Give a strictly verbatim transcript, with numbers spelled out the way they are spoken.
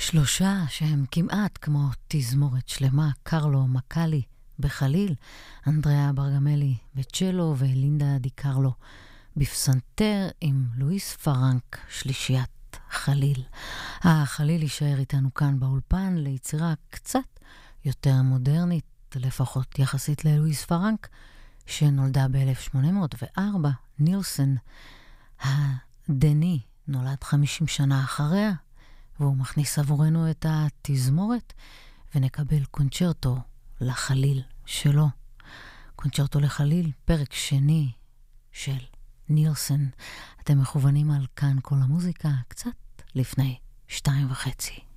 שלושה שהם כמעט כמו תזמורת שלמה, קרלו מקלי בחליל, אנדריאה ברגמלי בצ'לו ולינדה די קרלו בפסנתר עם לואיס פרנק שלישיית חליל. החליל יישאר איתנו כאן באולפן ליצירה קצת יותר מודרנית, לפחות יחסית ללואיס פרנק, שנולדה ב-אלף שמונה מאות וארבע. נילסון הדני נולד חמישים שנה אחריה, והוא מכניס עבורנו את התזמורת, ונקבל קונצ'רטו לחליל שלו. קונצ'רטו לחליל, פרק שני של נילסון. אתם מכוונים על כאן כל המוזיקה, קצת לפני שתיים וחצי.